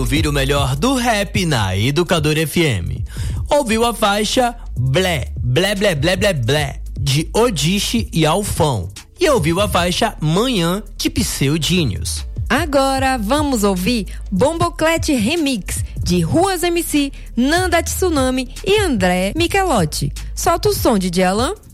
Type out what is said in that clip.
Ouvir o melhor do rap na Educadora FM. Ouviu a faixa Blé, Blé, Blé, Blé, Blé, Blé, de Odiche e Alfão. E ouviu a faixa Manhã, de Pseudínios. Agora vamos ouvir Bomboclete Remix, de Ruas MC, Nanda Tsunami e André Michelotti. Solta o som, DJ Alan.